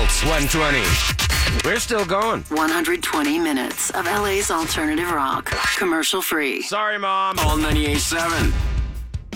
Pulse 120. We're still going. 120 minutes of LA's alternative rock. Commercial free. Sorry, Mom. All 98.7.